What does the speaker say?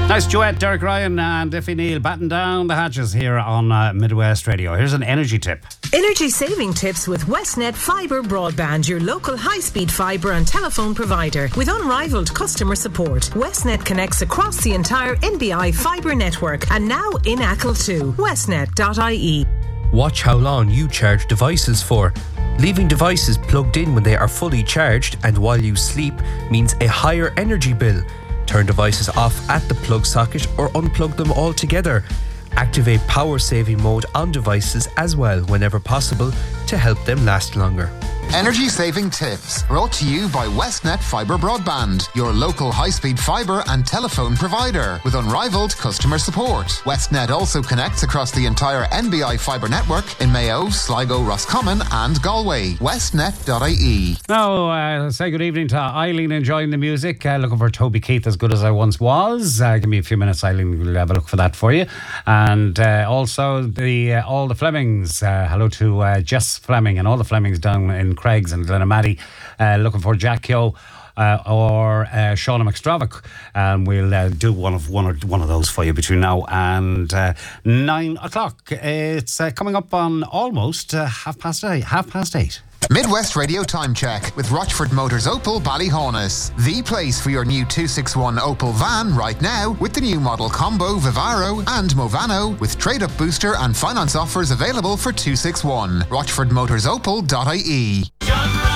Nice duet, Derek Ryan and Diffie Neal, batten down the hatches here on Midwest Radio. Here's an energy tip. Energy saving tips with Westnet Fibre Broadband, your local high-speed fibre and telephone provider. With unrivaled customer support, Westnet connects across the entire NBI fibre network and now in Achill too. Westnet.ie. Watch how long you charge devices for. Leaving devices plugged in when they are fully charged and while you sleep means a higher energy bill. Turn devices off at the plug socket or unplug them altogether. Activate power saving mode on devices as well whenever possible to help them last longer. Energy saving tips brought to you by Westnet Fibre Broadband, your local high-speed fibre and telephone provider with unrivaled customer support. Westnet also connects across the entire NBI fibre network in Mayo, Sligo, Roscommon and Galway. Westnet.ie. Now, say good evening to Eileen, enjoying the music. Looking for Toby Keith, As Good As I Once Was. Give me a few minutes, Eileen, we'll have a look for that for you. And also all the Flemings. Hello to Jess Fleming and all the Flemings down in Craigs and Glenamaddy, looking for Jack Keogh or Shauna McStravick, and we'll do one of those for you between now and 9 o'clock. It's coming up on almost half past eight. Midwest Radio Time Check with Rochford Motors Opel Ballyhaunis. The place for your new 261 Opel van right now with the new model Combo, Vivaro and Movano with trade-up booster and finance offers available for 261. RochfordMotorsOpel.ie.